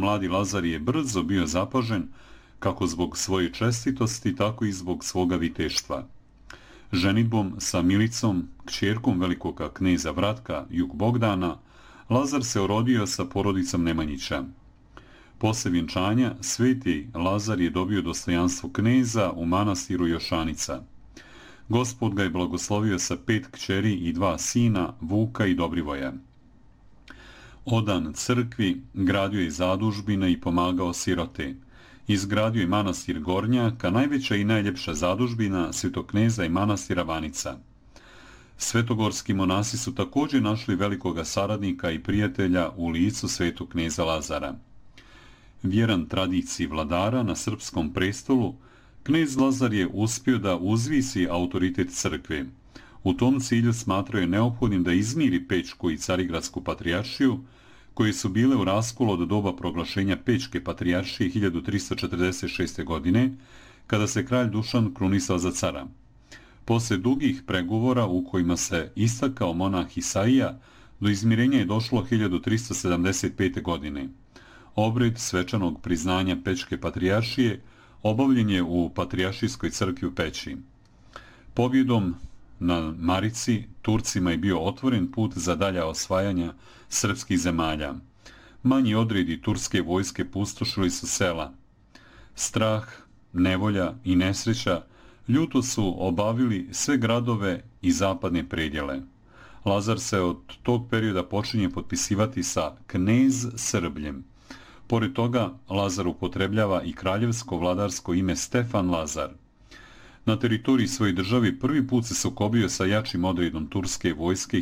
mladi Lazar je brzo bio zapažen kako zbog svoje čestitosti, tako i zbog svoga viteštva. Ženidbom sa Milicom, kćerkom velikog kneza Vratka, Jug Bogdana, Lazar se orodio sa porodicom Nemanjića. Posle vjenčanja, sveti Lazar je dobio dostojanstvo kneza u manastiru Jošanica. Gospod ga je blagoslovio sa 5 kćeri i 2 sina, Vuka i Dobrivoja. Odan crkvi, gradio je zadužbine i pomagao sirote. Izgradio je manastir Gornjak, a najveća i najljepša zadužbina Svetokneza i manastira Vanica. Svetogorski monasi su također našli velikoga saradnika i prijatelja u licu svetog kneza Lazara. Vjeran tradiciji vladara na srpskom prestolu, knez Lazar je uspio da uzvisi autoritet crkve. U tom cilju smatrao je neophodnim da izmiri Pečku i Carigradsku patrijaršiju, koje su bile u raskolu od doba proglašenja Pečke patrijaršije 1346. godine, kada se kralj Dušan krunisao za cara. Posle dugih pregovora u kojima se istakao monah Isaija, do izmirenja je došlo 1375. godine. Obred svečanog priznanja Pečke patrijaršije obavljen je u Patrijaršijskoj crkvi u Peći. Pobjedom na Marici Turcima je bio otvoren put za dalja osvajanja srpskih zemalja. Manji odredi turske vojske pustošili su sela. Strah, nevolja i nesreća ljuto su obavili sve gradove i zapadne predjele. Lazar se od tog perioda počinje potpisivati sa knez Srbljem. Pored toga, Lazar upotrebljava i kraljevsko vladarsko ime Stefan Lazar. Na teritoriji svoje države prvi put se sukobio sa jačim odredom turske vojske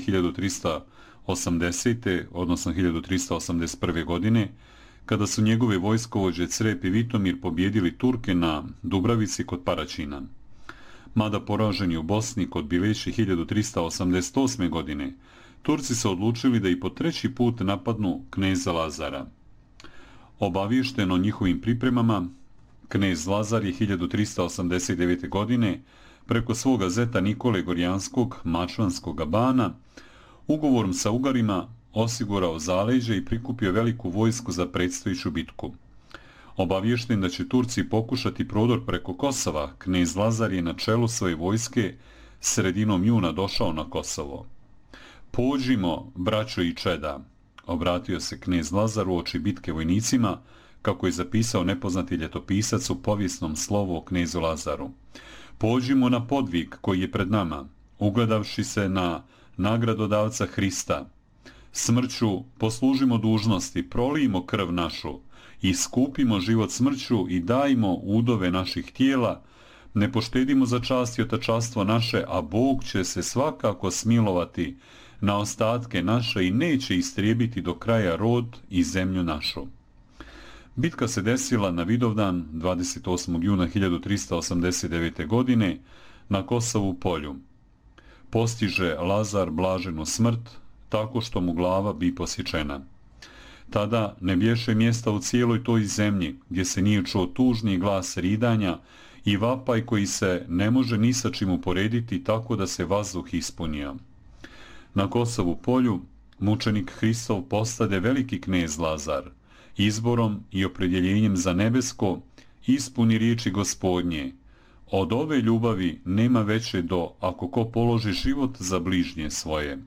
1380. odnosno 1381. godine, kada su njegove vojskovođe Crep i Vitomir pobjedili Turke na Dubravici kod Paraćina. Mada poraženi u Bosni kod Bileći 1388. godine, Turci su odlučili da i po 3. put napadnu kneza Lazara. Obaviješten o njihovim pripremama, knez Lazar je 1389. godine preko svoga zeta Nikole Gorjanskog Mačvanskoga bana ugovorom sa Ugarima osigurao zaleđe i prikupio veliku vojsku za predstojiću bitku. Obaviješten da će Turci pokušati prodor preko Kosova, knez Lazar je na čelu svoje vojske sredinom juna došao na Kosovo. Pođimo, braćo i čeda, obratio se knez Lazar u oči bitke vojnicima, kako je zapisao nepoznati ljetopisac u povijesnom slovu o knezu Lazaru. Pođimo na podvig koji je pred nama, ugledavši se na nagradodavca Hrista. Smrću poslužimo dužnosti, prolijimo krv našu, iskupimo život smrću i dajmo udove naših tijela, ne poštedimo za čast i otačastvo naše, a Bog će se svakako smilovati na ostatke naše i neće istrijebiti do kraja rod i zemlju našu. Bitka se desila na Vidovdan 28. juna 1389. godine na Kosovu polju. Postiže Lazar blaženu smrt tako što mu glava bi posječena. Tada ne bješe mjesta u cijeloj toj zemlji gdje se nije čuo tužni glas ridanja i vapaj koji se ne može ni sa čim uporediti tako da se vazduh ispunio. Na Kosovu polju mučenik Hristov postade veliki knez Lazar. Izborom i opredjeljenjem za nebesko ispuni riječi Gospodnje. Od ove ljubavi nema veće do ako ko položi život za bližnje svoje.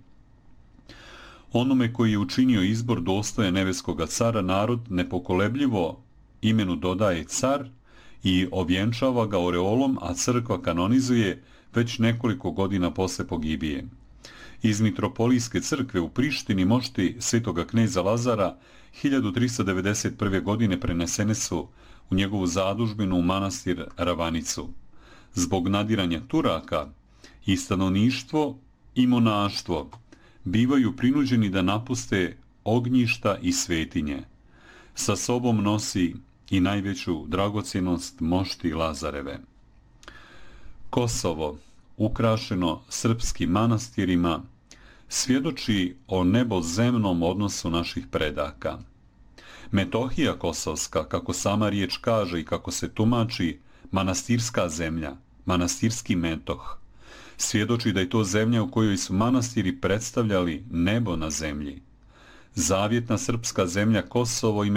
Onome koji je učinio izbor dostoje nebeskoga cara, narod nepokolebljivo imenu dodaje car i ovjenčava ga oreolom, a crkva kanonizuje već nekoliko godina posle pogibije. Iz Mitropolijske crkve u Prištini mošti svetoga kneza Lazara 1391. godine prenesene su u njegovu zadužbinu u manastir Ravanicu. Zbog nadiranja Turaka i stanovništvo i monaštvo bivaju prinuđeni da napuste ognjišta i svetinje. Sa sobom nosi i najveću dragocjenost mošti Lazareve. Kosovo, ukrašeno srpskim manastirima, svjedoči o nebozemnom odnosu naših predaka. Metohija kosovska, kako sama riječ kaže i kako se tumači, manastirska zemlja, manastirski metoh, svjedoči da je to zemlja u kojoj su manastiri predstavljali nebo na zemlji. Zavjetna srpska zemlja Kosovo i